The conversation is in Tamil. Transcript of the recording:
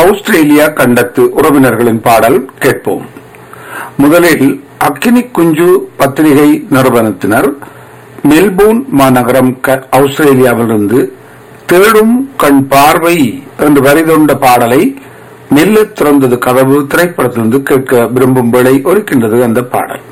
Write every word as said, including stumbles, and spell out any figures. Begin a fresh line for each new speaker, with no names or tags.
ஆஸ்திரேலியா கண்டத்து உறவினர்களின் பாடல் கேட்போம். முதலில் அக்கினி குஞ்சு பத்திரிகை நிறுவனத்தினர் மெல்போர்ன் மாநகரம் ஆஸ்திரேலியாவிலிருந்து தேடும் கண் பார்வை என்று வரிதொண்ட பாடலை மெல்ல திறந்தது கதவு திரைப்படத்திலிருந்து கேட்க விரும்பும் வேளை ஒலிக்கின்றது அந்த பாடல்.